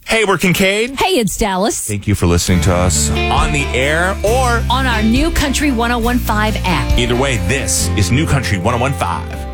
Hey, we're Kincaid. Hey, it's Dallas. Thank you for listening to us on the air or On our new Country 1015 app. either way, this is New Country 1015.